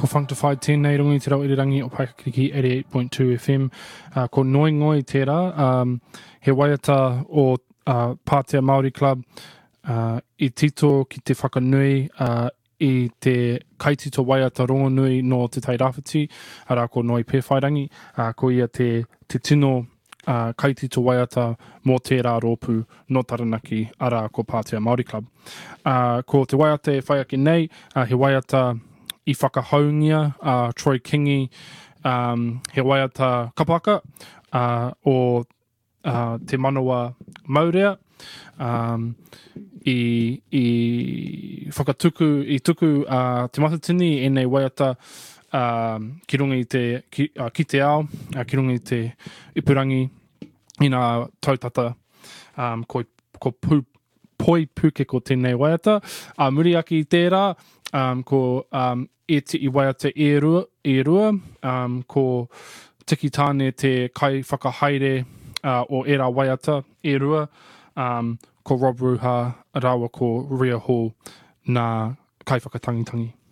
Ko whangtawhai tēnei rungi te rau irirangi o Paikakiriki 88.2 FM. Ko Noi Ngoi tērā, he waiata o Pātea Māori Club I tito ki te whakanui I te kaitito waiata rongonui no te tai rāwhiti, ara ko Noi Pēwhairangi, ko ia te tino kaitito waiata mō tērā rōpū no Taranaki, ara ko Pātea Māori Club. Ko te waiata e whai ake nei, he waiata I whakahaungia, Troy Kingi, he waiata kapaka o te manawa Maurea, I whakatuku, I tuku te matatini e nei waiata ki runga I te ki te ao, ki runga I te ipurangi I ngā tautata ko poi puke ko tēnei waiata. Muri aki I tērā, ko e te I waiata e rua, ko tiki tāne te kai whakahaere o era waiata e rua, ko Rob Ruha, rawa ko Ria Hall, nā kai whakatangitangi.